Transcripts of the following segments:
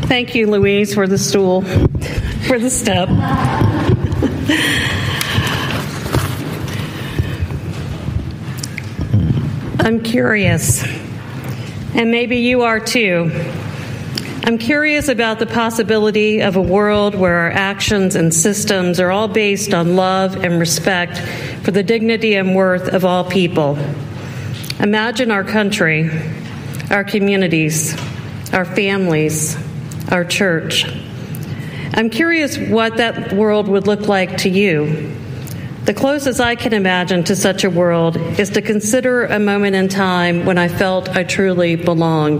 Thank you, Louise, for the stool, for the step. I'm curious, and maybe you are too. I'm curious about the possibility of a world where our actions and systems are all based on love and respect for the dignity and worth of all people. Imagine our country, our communities, our families, our church. I'm curious what that world would look like to you. The closest I can imagine to such a world is to consider a moment in time when I felt I truly belonged.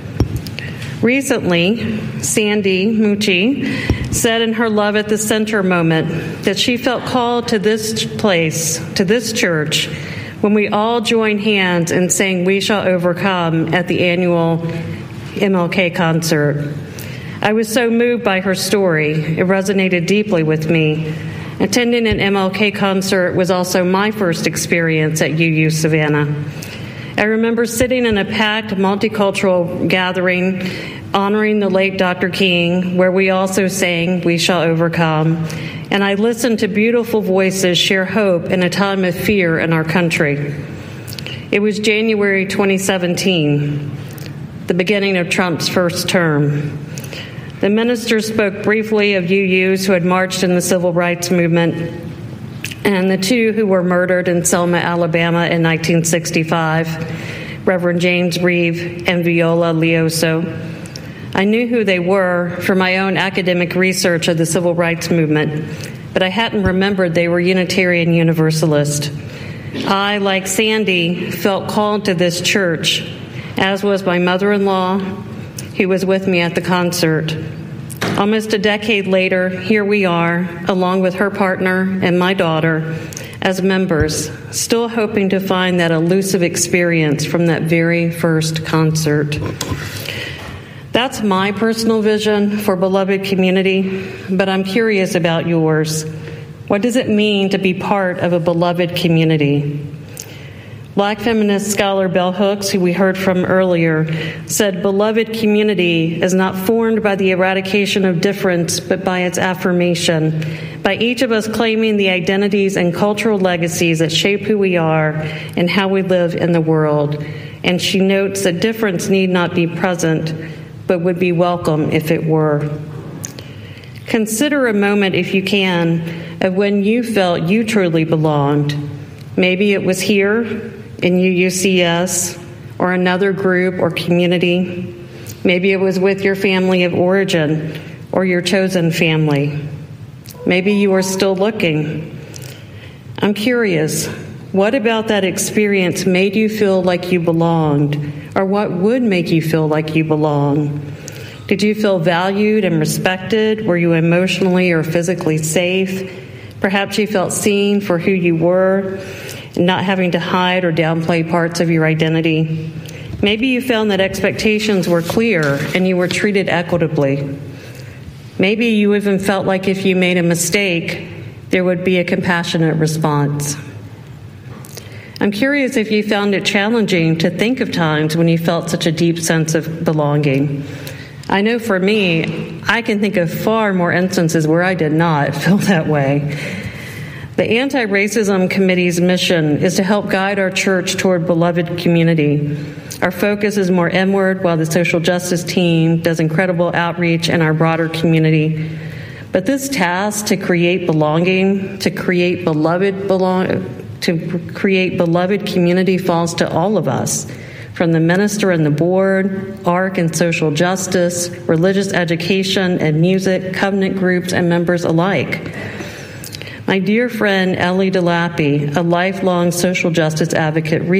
Recently, Sandy Mucci said in her Love at the Center moment that she felt called to this place, to this church, when we all joined hands and sang "We Shall Overcome" at the annual MLK concert. I was so moved by her story. It resonated deeply with me. Attending an MLK concert was also my first experience at UU Savannah. I remember sitting in a packed multicultural gathering honoring the late Dr. King, where we also sang "We Shall Overcome," and I listened to beautiful voices share hope in a time of fear in our country. It was January 2017, the beginning of Trump's first term. The minister spoke briefly of UUs who had marched in the civil rights movement and the two who were murdered in Selma, Alabama in 1965, Reverend James Reeve and Viola Liuzzo. I knew who they were from my own academic research of the civil rights movement, but I hadn't remembered they were Unitarian Universalist. I, like Sandy, felt called to this church, as was my mother-in-law, who was with me at the concert. Almost a decade later, here we are, along with her partner and my daughter, as members, still hoping to find that elusive experience from that very first concert. That's my personal vision for beloved community, but I'm curious about yours. What does it mean to be part of a beloved community? Black feminist scholar Bell Hooks, who we heard from earlier, said beloved community is not formed by the eradication of difference, but by its affirmation, by each of us claiming the identities and cultural legacies that shape who we are and how we live in the world. And she notes that difference need not be present, but would be welcome if it were. Consider a moment, if you can, of when you felt you truly belonged. Maybe it was here in UUCS or another group or community. Maybe it was with your family of origin or your chosen family. Maybe you are still looking. I'm curious, what about that experience made you feel like you belonged, or what would make you feel like you belong? Did you feel valued and respected? Were you emotionally or physically safe? Perhaps you felt seen for who you were, not having to hide or downplay parts of your identity. Maybe you found that expectations were clear and you were treated equitably. Maybe you even felt like if you made a mistake, there would be a compassionate response. I'm curious if you found it challenging to think of times when you felt such a deep sense of belonging. I know for me, I can think of far more instances where I did not feel that way. The Anti-Racism Committee's mission is to help guide our church toward beloved community. Our focus is more inward, while the social justice team does incredible outreach in our broader community. But this task to create belonging, to create beloved community falls to all of us, from the minister and the board, ARC and social justice, religious education and music, covenant groups, and members alike. My dear friend Ellie DeLappy, a lifelong social justice advocate,